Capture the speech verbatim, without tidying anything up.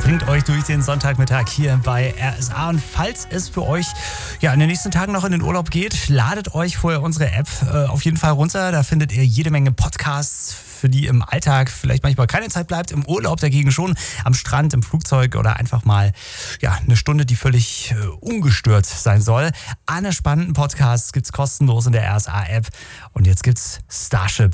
bringt euch durch den Sonntagmittag hier bei R S A. Und falls es für euch ja in den nächsten Tagen noch in den Urlaub geht, ladet euch vorher unsere App äh, auf jeden Fall runter. Da findet ihr jede Menge Podcasts, für die im Alltag vielleicht manchmal keine Zeit bleibt, im Urlaub dagegen schon, am Strand, im Flugzeug oder einfach mal ja eine Stunde, die völlig äh, ungestört sein soll. Alle spannenden Podcasts gibt's kostenlos in der R S A-App. Und jetzt gibt's Starship